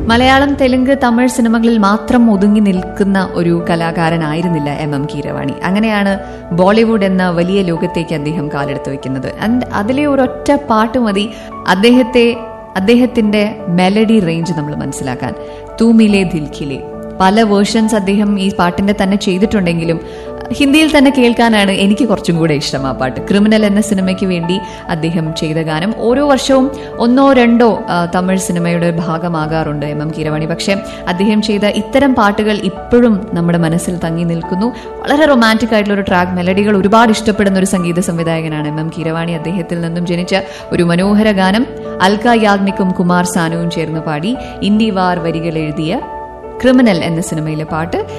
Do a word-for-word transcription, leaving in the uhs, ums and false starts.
മലയാളം, തെലുങ്ക്, തമിഴ് സിനിമകളിൽ മാത്രം ഒതുങ്ങി നിൽക്കുന്ന ഒരു കലാകാരനായിരുന്നില്ല എം എം കീരവാണി. അങ്ങനെയാണ് ബോളിവുഡ് എന്ന വലിയ ലോകത്തേക്ക് അദ്ദേഹം കാലെടുത്ത് വെക്കുന്നത്. ആൻഡ് അതിലെ ഒരൊറ്റ പാട്ട് മതി അദ്ദേഹത്തെ അദ്ദേഹത്തിന്റെ മെലഡി റേഞ്ച് നമ്മൾ മനസ്സിലാക്കാൻ. തൂമിലെ ദിൽഖിലെ പല വേർഷൻസ് അദ്ദേഹം ഈ പാട്ടിന്റെ തന്നെ ചെയ്തിട്ടുണ്ടെങ്കിലും ഹിന്ദിയിൽ തന്നെ കേൾക്കാനാണ് എനിക്ക് കുറച്ചും കൂടെ ഇഷ്ടം ആ പാട്ട്. ക്രിമിനൽ എന്ന സിനിമയ്ക്ക് വേണ്ടി അദ്ദേഹം ചെയ്ത ഗാനം ഓരോ വർഷവും ഒന്നോ രണ്ടോ തമിഴ് സിനിമയുടെ ഭാഗമാകാറുണ്ട് എം എം കീരവാണി. പക്ഷെ അദ്ദേഹം ചെയ്ത ഇത്തരം പാട്ടുകൾ ഇപ്പോഴും നമ്മുടെ മനസ്സിൽ തങ്ങി നിൽക്കുന്നു. വളരെ റൊമാൻറ്റിക് ആയിട്ടുള്ള ഒരു ട്രാക്ക്, മെലഡികൾ ഒരുപാട് ഇഷ്ടപ്പെടുന്ന ഒരു സംഗീത സംവിധായകനാണ് എം എം കീരവാണി. അദ്ദേഹത്തിൽ നിന്നും ജനിച്ച ഒരു മനോഹര ഗാനം അൽക്ക യാഗ്നിക്കും കുമാർ സാനുവും ചേർന്ന് പാടി ഇന്ത്യ വാർ വരികൾ എഴുതിയ ക്രിമിനൽ എന്ന സിനിമയിലെ പാട്ട്